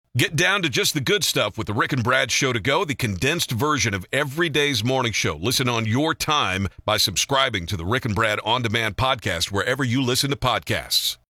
Get down to just the good stuff with the Rick and Brad Show to go, the condensed version of every day's morning show. Listen on your time by subscribing to the Rick and Brad On Demand podcast wherever you listen to podcasts.